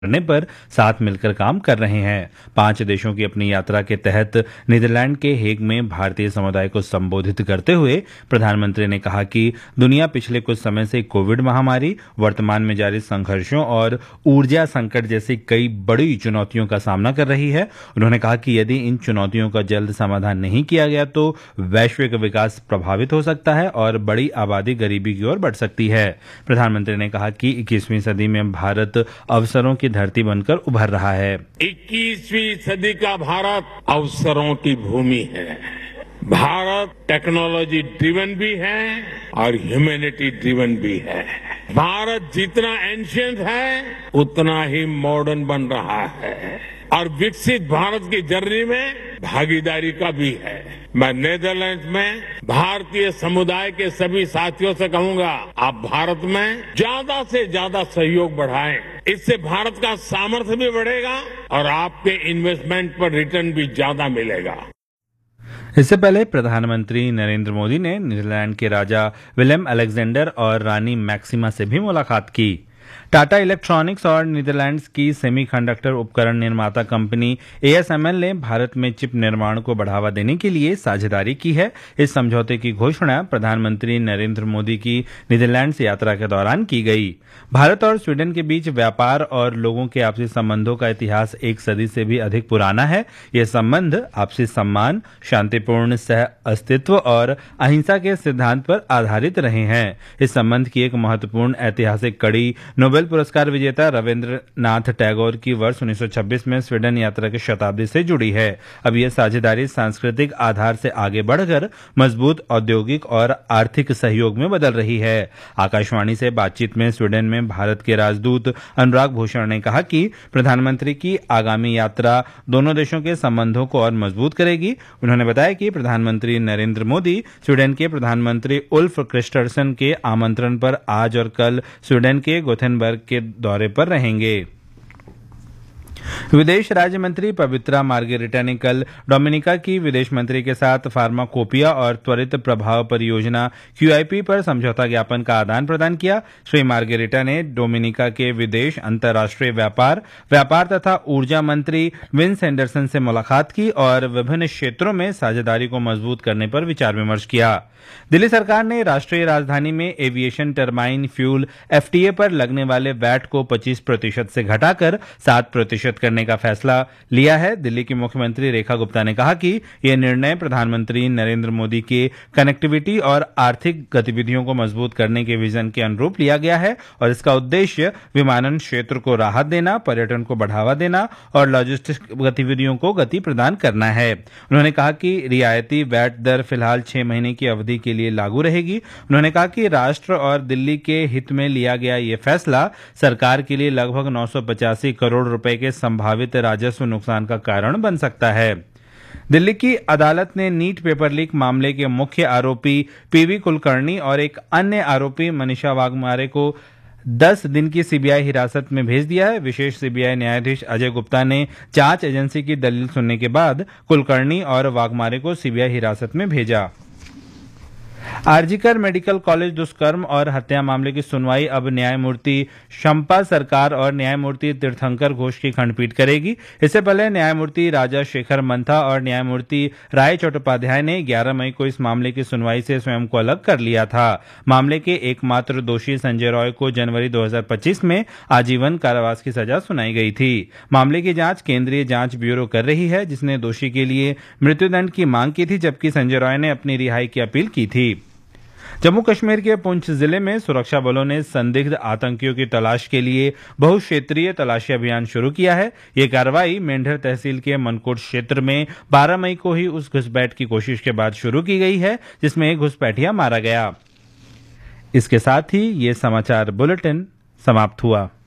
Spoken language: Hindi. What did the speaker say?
करने पर साथ मिलकर काम कर रहे हैं। 5 देशों की अपनी यात्रा के तहत नीदरलैंड के हेग में भारतीय समुदाय को संबोधित करते हुए प्रधानमंत्री ने कहा कि दुनिया पिछले कुछ समय से कोविड महामारी, वर्तमान में जारी संघर्षों और ऊर्जा संकट जैसी कई बड़ी चुनौतियों का सामना कर रही है। उन्होंने कहा कि यदि इन चुनौतियों का जल्द समाधान नहीं किया गया तो वैश्विक विकास प्रभावित हो सकता है और बड़ी आबादी गरीबी की ओर बढ़ सकती है। प्रधानमंत्री ने कहा कि 21वीं सदी में भारत अवसरों की धरती बनकर उभर रहा है। 21वीं सदी का भारत अवसरों की भूमि है। भारत टेक्नोलॉजी ड्रिवन भी है और ह्यूमैनिटी ड्रिवन भी है। भारत जितना एंशिएंट है उतना ही मॉडर्न बन रहा है और विकसित भारत की जर्नी में भागीदारी का भी है। मैं नीदरलैंड्स में भारतीय समुदाय के सभी साथियों से कहूंगा, आप भारत में ज्यादा से ज्यादा सहयोग बढ़ाएं। इससे भारत का सामर्थ्य भी बढ़ेगा और आपके इन्वेस्टमेंट पर रिटर्न भी ज्यादा मिलेगा। इससे पहले प्रधानमंत्री नरेंद्र मोदी ने नीदरलैंड के राजा विलेम अलेक्जेंडर और रानी मैक्सिमा से भी मुलाकात की। टाटा इलेक्ट्रॉनिक्स और नीदरलैंड्स की सेमीकंडक्टर उपकरण निर्माता कंपनी ASML ने भारत में चिप निर्माण को बढ़ावा देने के लिए साझेदारी की है। इस समझौते की घोषणा प्रधानमंत्री नरेंद्र मोदी की नीदरलैंड्स यात्रा के दौरान की गई। भारत और स्वीडन के बीच व्यापार और लोगों के आपसी संबंधों का इतिहास 1 सदी से भी अधिक पुराना है। ये संबंध आपसी सम्मान, शांतिपूर्ण सह अस्तित्व और अहिंसा के सिद्धांत पर आधारित रहे हैं। इस संबंध की एक महत्वपूर्ण ऐतिहासिक कड़ी नोबेल पुरस्कार विजेता रविंद्रनाथ टैगोर की वर्ष 1926 में स्वीडन यात्रा की शताब्दी से जुड़ी है। अब यह साझेदारी सांस्कृतिक आधार से आगे बढ़कर मजबूत औद्योगिक और आर्थिक सहयोग में बदल रही है। आकाशवाणी से बातचीत में स्वीडन में भारत के राजदूत अनुराग भूषण ने कहा कि प्रधानमंत्री की आगामी यात्रा दोनों देशों के संबंधों को और मजबूत करेगी। उन्होंने बताया कि प्रधानमंत्री नरेंद्र मोदी स्वीडन के प्रधानमंत्री उल्फ क्रिस्टरसन के आमंत्रण पर आज और कल स्वीडन के गोथेनबर्ग के दौरे पर रहेंगे। विदेश राज्य मंत्री पवित्रा मार्गेरिटा ने कल डोमिनिका की विदेश मंत्री के साथ फार्माकोपिया और त्वरित प्रभाव परियोजना QIP पर समझौता ज्ञापन का आदान प्रदान किया। श्री मार्गेरिटा ने डोमिनिका के विदेश, अंतर्राष्ट्रीय व्यापार तथा ऊर्जा मंत्री विंस एंडरसन से मुलाकात की और विभिन्न क्षेत्रों में साझेदारी को मजबूत करने पर विचार विमर्श किया। दिल्ली सरकार ने राष्ट्रीय राजधानी में एविएशन टरबाइन फ्यूल FTA पर लगने वाले वैट को 25% से घटाकर 7% करने का फैसला लिया है। दिल्ली की मुख्यमंत्री रेखा गुप्ता ने कहा कि यह निर्णय प्रधानमंत्री नरेंद्र मोदी के कनेक्टिविटी और आर्थिक गतिविधियों को मजबूत करने के विजन के अनुरूप लिया गया है और इसका उद्देश्य विमानन क्षेत्र को राहत देना, पर्यटन को बढ़ावा देना और लॉजिस्टिक्स गतिविधियों को गति प्रदान करना है। उन्होंने कहा कि रियायती वैट दर फिलहाल 6 महीने की अवधि के लिए लागू रहेगी। उन्होंने कहा कि राष्ट्र और दिल्ली के हित में लिया गया यह फैसला सरकार के लिए लगभग 985 करोड़ रुपए के संभावित राजस्व नुकसान का कारण बन सकता है। दिल्ली की अदालत ने नीट पेपर लीक मामले के मुख्य आरोपी PV कुलकर्णी और एक अन्य आरोपी मनीषा वाघमारे को 10 दिन की CBI हिरासत में भेज दिया है। विशेष CBI न्यायाधीश अजय गुप्ता ने जांच एजेंसी की दलील सुनने के बाद कुलकर्णी और वाघमारे को CBI हिरासत में भेजा। आरजीकर मेडिकल कॉलेज दुष्कर्म और हत्या मामले की सुनवाई अब न्यायमूर्ति शंपा सरकार और न्यायमूर्ति तीर्थंकर घोष की खंडपीठ करेगी। इससे पहले न्यायमूर्ति राजा शेखर मंथा और न्यायमूर्ति राय चट्टोपाध्याय ने 11 मई को इस मामले की सुनवाई से स्वयं को अलग कर लिया था। मामले के एकमात्र दोषी संजय रॉय को जनवरी 2025 में आजीवन कारावास की सजा सुनाई गई थी। मामले की जांच केंद्रीय जांच ब्यूरो कर रही है, जिसने दोषी के लिए मृत्युदंड की मांग की थी, जबकि संजय रॉय ने अपनी रिहाई की अपील की थी। जम्मू कश्मीर के पुंछ जिले में सुरक्षा बलों ने संदिग्ध आतंकियों की तलाश के लिए बहुक्षेत्रीय तलाशी अभियान शुरू किया है। ये कार्रवाई मेंढर तहसील के मनकोट क्षेत्र में 12 मई को ही उस घुसपैठ की कोशिश के बाद शुरू की गई है जिसमें एक घुसपैठिया मारा गया। इसके साथ ही ये समाचार बुलेटिन समाप्त हुआ।